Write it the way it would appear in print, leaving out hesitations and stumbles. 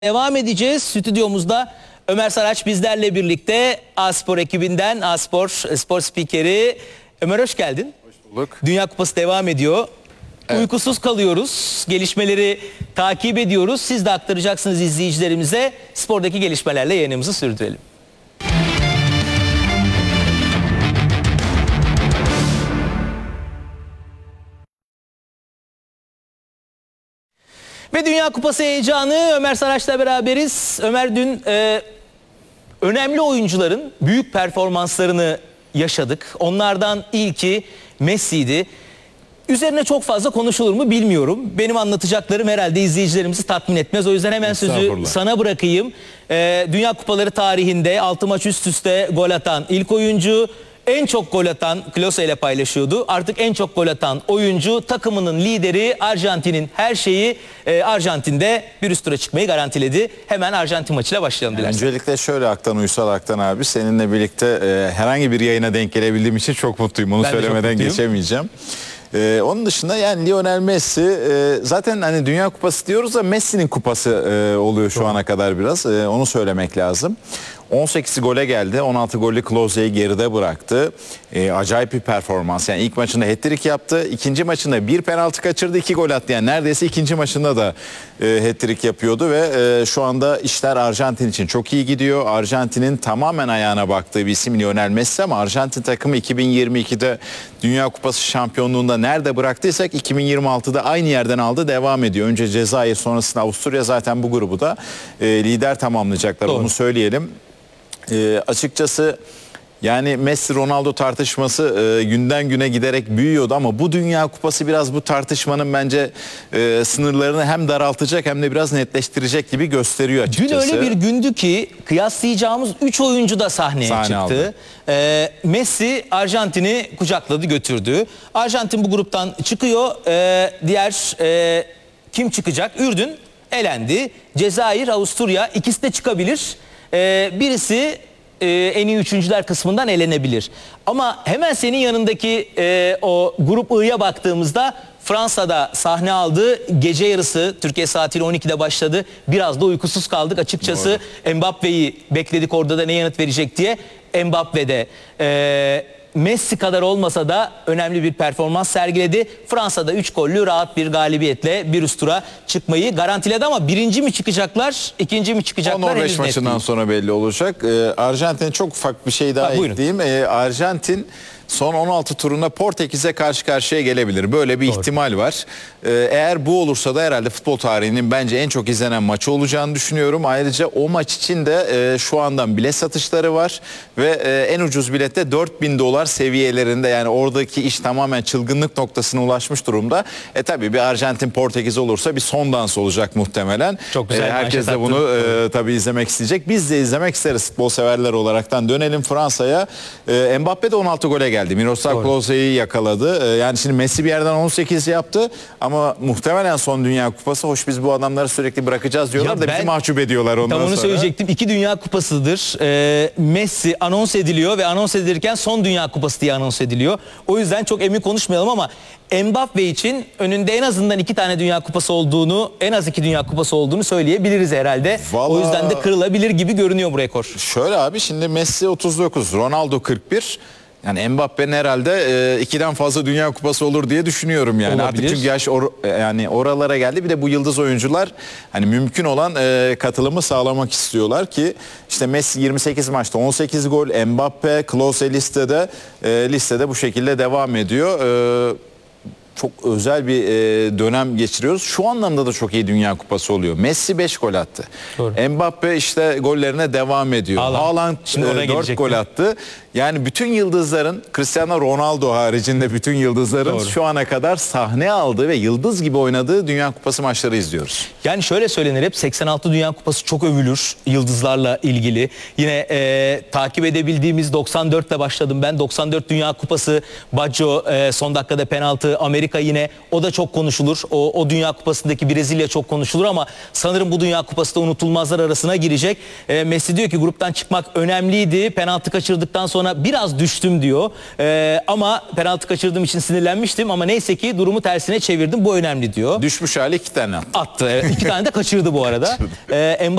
Devam edeceğiz. Stüdyomuzda Ömer Saraç bizlerle birlikte A-Spor ekibinden A-Spor spor spikeri. Ömer hoş geldin. Hoş bulduk. Dünya Kupası devam ediyor. Evet. Uykusuz kalıyoruz. Gelişmeleri takip ediyoruz. Siz de aktaracaksınız izleyicilerimize. Spordaki gelişmelerle yayınımızı sürdürelim. Ve Dünya Kupası heyecanı, Ömer Saraç'la beraberiz. Ömer, dün önemli oyuncuların büyük performanslarını yaşadık. Onlardan ilki Messi'ydi. Üzerine çok fazla konuşulur mu bilmiyorum. Benim anlatacaklarım herhalde izleyicilerimizi tatmin etmez. O yüzden hemen sözü sana bırakayım. Dünya Kupaları tarihinde 6 maç üst üste gol atan ilk oyuncu. En çok gol atan Klose ile paylaşıyordu. Artık en çok gol atan oyuncu, takımının lideri, Arjantin'in her şeyi. Arjantin'de bir üst tura çıkmayı garantiledi. Hemen Arjantin maçıyla başlayalım dilersen. Öncelikle şöyle Aktan Uysal Aktan abi, seninle birlikte herhangi bir yayına denk gelebildiğim için çok mutluyum. Onu söylemeden geçemeyeceğim. Onun dışında yani Lionel Messi zaten hani Dünya Kupası diyoruz da Messi'nin kupası oluyor şu ana kadar biraz. Onu söylemek lazım. 18 gole geldi. 16 gollü Klose'yi geride bıraktı. Acayip bir performans. Yani ilk maçında hat-trick yaptı. İkinci maçında bir penaltı kaçırdı, 2 gol attı. Yani neredeyse ikinci maçında da hat-trick yapıyordu ve şu anda işler Arjantin için çok iyi gidiyor. Arjantin'in tamamen ayağına baktığı bir isim Lionel Messi, ama Arjantin takımı 2022'de Dünya Kupası şampiyonluğunda nerede bıraktıysak 2026'da aynı yerden aldı, devam ediyor. Önce Cezayir, sonrasında Avusturya, zaten bu grubu da lider tamamlayacaklar. Doğru. Onu söyleyelim. Açıkçası yani Messi-Ronaldo tartışması günden güne giderek büyüyordu, ama bu Dünya Kupası biraz bu tartışmanın bence sınırlarını hem daraltacak hem de biraz netleştirecek gibi gösteriyor açıkçası. Dün öyle bir gündü ki kıyaslayacağımız 3 oyuncu da sahneye çıktı. Messi Arjantin'i kucakladı, götürdü. Arjantin bu gruptan çıkıyor. Diğer kim çıkacak? Ürdün elendi. Cezayir, Avusturya, ikisi de çıkabilir. Birisi en iyi üçüncüler kısmından elenebilir. Ama hemen senin yanındaki o grup I'ya baktığımızda Fransa'da sahne aldı. Gece yarısı Türkiye saatiyle 12'de başladı. Biraz da uykusuz kaldık açıkçası. Mbappe'yi bekledik orada da ne yanıt verecek diye. Mbappe de Messi kadar olmasa da önemli bir performans sergiledi. Fransa'da 3 gollü rahat bir galibiyetle bir üst tura çıkmayı garantiledi, ama birinci mi çıkacaklar, ikinci mi çıkacaklar? Norveç maçından sonra belli olacak. Arjantin'e çok ufak bir şey daha ekleyeyim. Arjantin son 16 turunda Portekiz'e karşı karşıya gelebilir. Böyle bir ihtimal var. Eğer bu olursa da herhalde futbol tarihinin bence en çok izlenen maçı olacağını düşünüyorum. Ayrıca o maç için de şu andan bilet satışları var ve en ucuz bilette $4.000 seviyelerinde, yani oradaki iş tamamen çılgınlık noktasına ulaşmış durumda. Tabii bir Arjantin Portekiz olursa bir son dans olacak muhtemelen. Çok güzel. Herkes de bunu tabii izlemek isteyecek. Biz de izlemek isteriz futbol severler olaraktan. Dönelim Fransa'ya. Mbappe de 16 gole geldi. Miroslav Klose'yi yakaladı. Yani şimdi Messi bir yerden 18 yaptı, ama muhtemelen son Dünya Kupası. Hoş, biz bu adamları sürekli bırakacağız diyorlar da bizi mahcup ediyorlar ondan sonra. Tam onu söyleyecektim. 2 Dünya Kupası'dır. Messi anons ediliyor ve anons edilirken son Dünya Kupası diye anons ediliyor. O yüzden çok emin konuşmayalım, ama Mbappe için önünde en azından 2 tane Dünya Kupası olduğunu, en az 2 Dünya Kupası olduğunu söyleyebiliriz herhalde. Vallahi, o yüzden de kırılabilir gibi görünüyor bu rekor. Şöyle abi, şimdi Messi 39, Ronaldo 41. Yani Mbappe'nin herhalde 2'den fazla Dünya Kupası olur diye düşünüyorum yani. Olabilir. Artık çünkü yaş yani oralara geldi. Bir de bu yıldız oyuncular hani mümkün olan katılımı sağlamak istiyorlar ki işte Messi 28 maçta 18 gol, Mbappe, Klose listede bu şekilde devam ediyor. Çok özel bir dönem geçiriyoruz. Şu anlamda da çok iyi Dünya Kupası oluyor. Messi 5 gol attı. Doğru. Mbappe işte gollerine devam ediyor. Haaland 4 gol attı. Yani bütün yıldızların, Cristiano Ronaldo haricinde bütün yıldızların şu ana kadar sahne aldığı ve yıldız gibi oynadığı Dünya Kupası maçları izliyoruz. Yani şöyle söylenir hep, 86 Dünya Kupası çok övülür yıldızlarla ilgili. Yine takip edebildiğimiz 94'le başladım ben. 94 Dünya Kupası, Baggio son dakikada penaltı, Amerika Amerika yine o da çok konuşulur. O Dünya Kupası'ndaki Brezilya çok konuşulur ama sanırım bu Dünya Kupası da unutulmazlar arasına girecek. Messi diyor ki gruptan çıkmak önemliydi. Penaltı kaçırdıktan sonra biraz düştüm diyor. Ama penaltı kaçırdığım için sinirlenmiştim ama neyse ki durumu tersine çevirdim. Bu önemli diyor. Düşmüş hali 2 tane attı. Attı. Evet. 2 tane de kaçırdı bu arada.